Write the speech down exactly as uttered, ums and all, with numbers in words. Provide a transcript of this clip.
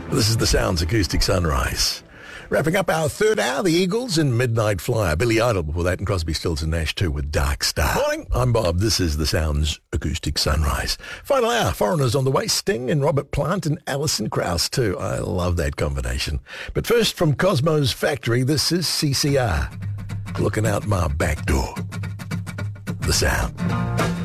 This is the Sounds Acoustic Sunrise. Wrapping up our third hour, the Eagles and Midnight Flyer. Billy Idol before that, and Crosby, Stills and Nash too with Dark Star. Morning, I'm Bob. This is the Sounds Acoustic Sunrise. Final hour, Foreigners on the way. Sting and Robert Plant and Alison Krauss too. I love that combination. But first, from Cosmo's Factory, this is C C R. Looking out my back door. The Sound.